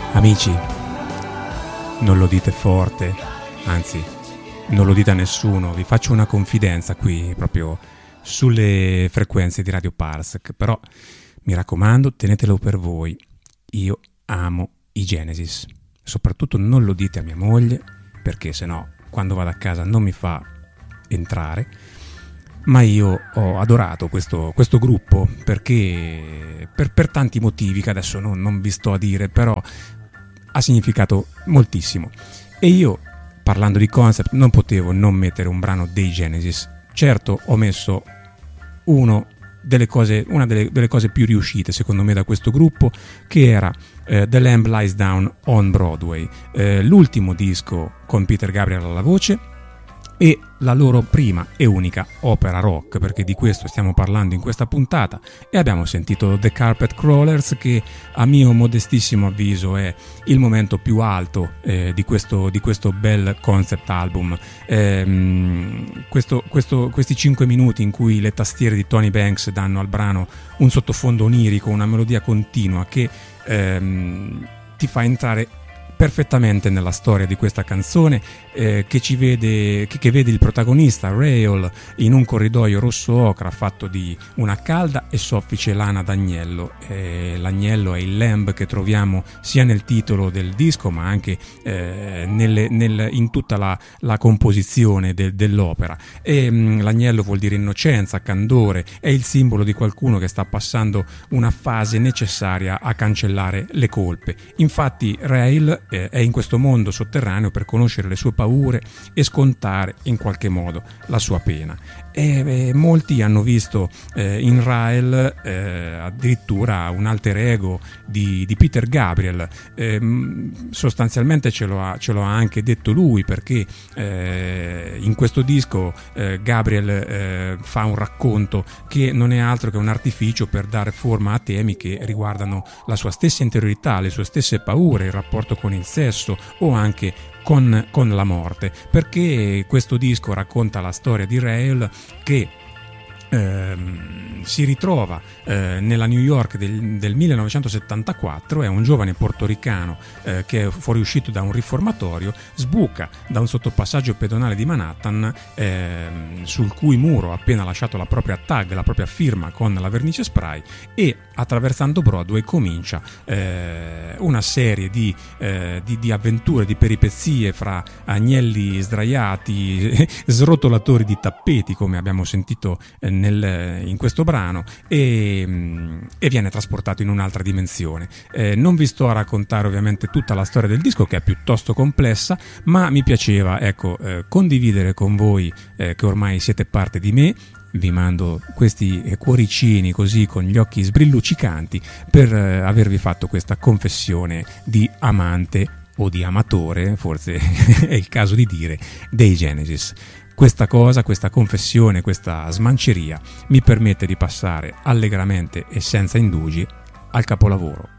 Amici, non lo dite forte, anzi, non lo dite a nessuno, vi faccio una confidenza qui proprio sulle frequenze di Radio Parsec, però mi raccomando, tenetelo per voi. Io amo i Genesis, soprattutto non lo dite a mia moglie, perché sennò quando vado a casa non mi fa entrare. Ma io ho adorato questo gruppo perché per tanti motivi che adesso non vi sto a dire, però ha significato moltissimo. E io, parlando di concept, non potevo non mettere un brano dei Genesis. Certo, ho messo una delle cose più riuscite secondo me da questo gruppo, che era The Lamb Lies Down on Broadway, l'ultimo disco con Peter Gabriel alla voce e la loro prima e unica opera rock, perché di questo stiamo parlando in questa puntata. E abbiamo sentito The Carpet Crawlers, che a mio modestissimo avviso è il momento più alto di questo bel concept album. Questi 5 minuti in cui le tastiere di Tony Banks danno al brano un sottofondo onirico, una melodia continua che ti fa entrare perfettamente nella storia di questa canzone, che vede il protagonista Rael in un corridoio rosso ocra fatto di una calda e soffice lana d'agnello. L'agnello è il lamb che troviamo sia nel titolo del disco, ma anche in tutta la composizione dell'opera. L'agnello vuol dire innocenza, candore, è il simbolo di qualcuno che sta passando una fase necessaria a cancellare le colpe. Infatti Rael è in questo mondo sotterraneo per conoscere le sue paure e scontare in qualche modo la sua pena. E molti hanno visto in Rael addirittura un alter ego di Peter Gabriel. Sostanzialmente ce lo ha anche detto lui, perché in questo disco Gabriel fa un racconto che non è altro che un artificio per dare forma a temi che riguardano la sua stessa interiorità, le sue stesse paure, il rapporto con il sesso o anche con la morte, perché questo disco racconta la storia di Rael che si ritrova nella New York del 1974. È un giovane portoricano che è fuoriuscito da un riformatorio, sbuca da un sottopassaggio pedonale di Manhattan, sul cui muro ha appena lasciato la propria tag, la propria firma con la vernice spray, e attraversando Broadway comincia una serie di avventure, di peripezie fra agnelli sdraiati, srotolatori di tappeti, come abbiamo sentito in questo brano, e viene trasportato in un'altra dimensione. Non vi sto a raccontare ovviamente tutta la storia del disco, che è piuttosto complessa, ma mi piaceva condividere con voi, che ormai siete parte di me. Vi mando questi cuoricini così con gli occhi sbrilluccicanti per avervi fatto questa confessione di amante o di amatore, forse è il caso di dire, dei Genesis. Questa confessione, questa smanceria mi permette di passare allegramente e senza indugi al capolavoro.